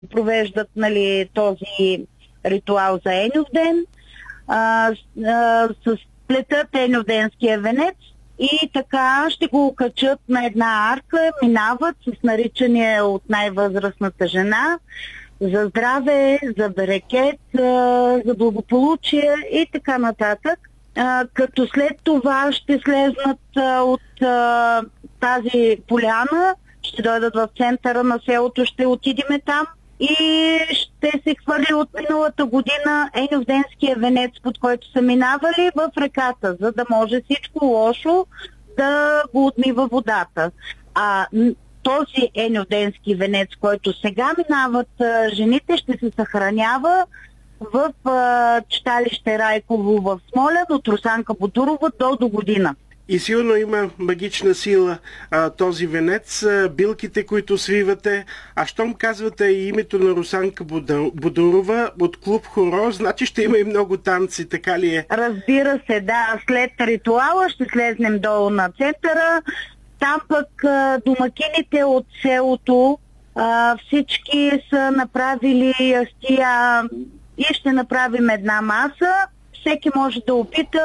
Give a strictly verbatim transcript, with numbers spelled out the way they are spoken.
провеждат, нали, този ритуал за Еньовден, а, а, с плетат Еньовденския венец и така ще го окачат на една арка, минават с наричания от най-възрастната жена за здраве, за берекет, за благополучие и така нататък. А, като след това ще слезнат а, от а, тази поляна, ще дойдат в центъра на селото, ще отидеме там и ще се хвърли от миналата година Еньовденския венец, под който са минавали, в реката, за да може всичко лошо да го отмива водата. А този Еньовденски венец, който сега минават а, жените, ще се съхранява в а, читалище Райково в Смолян от Русанка Бодурова до до година. И силно има магична сила а, този венец, а, билките, които свивате. А щом казвате и името на Русанка Бодурова от клуб Хоро, значи ще има и много танци, така ли е? Разбира се, да. След ритуала ще слезнем долу на центъра. Там пък а, домакините от селото, а, всички са направили ястия и ще направим една маса. Всеки може да опита